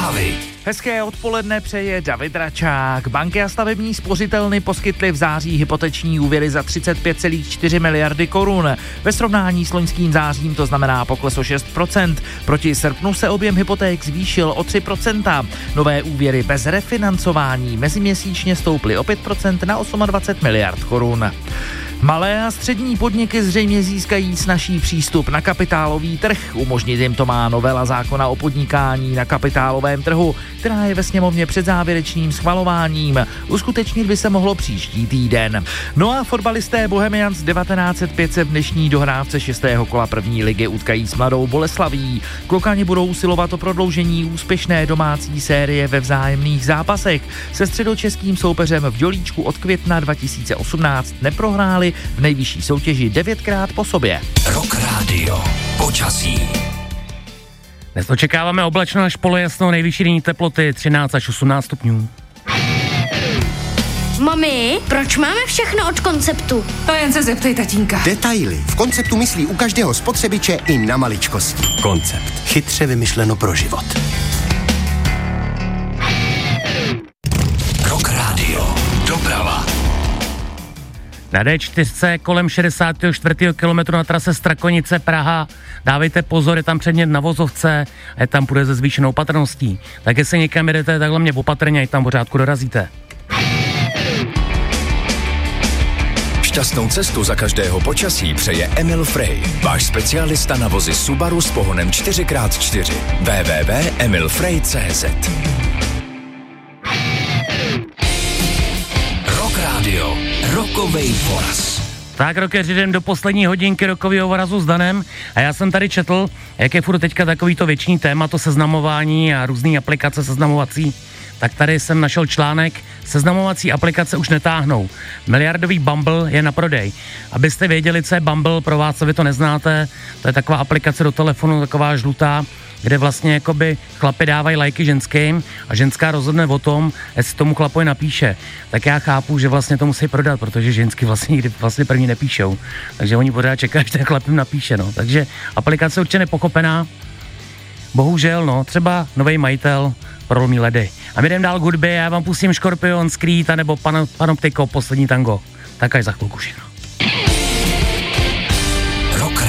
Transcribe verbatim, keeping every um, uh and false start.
zprávy. Hezké odpoledne přeje David Račák. Banky a stavební spořitelny poskytly v září hypoteční úvěry za třicet pět celá čtyři miliardy korun. Ve srovnání s loňským zářím to znamená pokles o šest procent. Proti srpnu se objem hypoték zvýšil o tři procenta. Nové úvěry bez refinancování meziměsíčně stouply o pět procent na dvacet osm miliard korun. Malé a střední podniky zřejmě získají snazší přístup na kapitálový trh. Umožnit jim to má novela zákona o podnikání na kapitálovém trhu, která je ve sněmovně před závěrečným schvalováním. Uskutečnit by se mohlo příští týden. No a fotbalisté Bohemians devatenáct set pět se v dnešní dohrávce šestého kola první ligy utkají s Mladou Boleslaví. Klokani budou usilovat o prodloužení úspěšné domácí série ve vzájemných zápasech. Se středočeským soupeřem v Dělíčku od května dva tisíce osmnáct neprohráli v nejvyšší soutěži devětkrát po sobě. Rock Radio. Počasí. Dnes očekáváme oblačno až polojasno, nejvyšší denní teploty třináct až osmnáct stupňů. Mami, proč máme všechno od Konceptu? To jen se zeptej tatínka. Detaily. V Konceptu myslí u každého spotřebiče i na maličkosti. Koncept. Chytře vymyšleno pro život. Rock Radio. Doprava. Na dé čtyři kolem šedesátého čtvrtého kilometru na trase Strakonice Praha. Dávejte pozor, je tam předmět na vozovce a je tam půjde se zvýšenou opatrností. Tak jestli někam jedete, takhle mě opatrně, ať tam pořádku dorazíte. Šťastnou cestu za každého počasí přeje Emil Frey, váš specialista na vozy Subaru s pohonem čtyři krát čtyři. w w w tečka emil frey tečka c z Rock Radio. Rokovej voraz. Tak, rokeři, jdem do poslední hodinky rokového vorazu s Danem a já jsem tady četl, jak je furt teďka takovýto věčný téma, to seznamování a různý aplikace seznamovací, tak tady jsem našel článek, seznamovací aplikace už netáhnou. Miliardový Bumble je na prodej. Abyste věděli, co je Bumble, pro vás, co vy to neznáte, to je taková aplikace do telefonu, taková žlutá, kde vlastně jakoby chlapi dávají lajky ženským a ženská rozhodne o tom, jestli tomu chlapovi napíše. Tak já chápu, že vlastně to musí prodat, protože žensky vlastně nikdy vlastně první nepíšou. Takže oni pořád čekají, že ten chlap jim napíše, no. Takže aplikace určitě nepochopená. Bohužel, no, třeba nový majitel prolomí ledy. A my jdem dál k hudbě, já vám pustím Škorpion, Skrýt, nebo Pan, Panoptiko, Poslední tango. Tak až za chvilku všechno.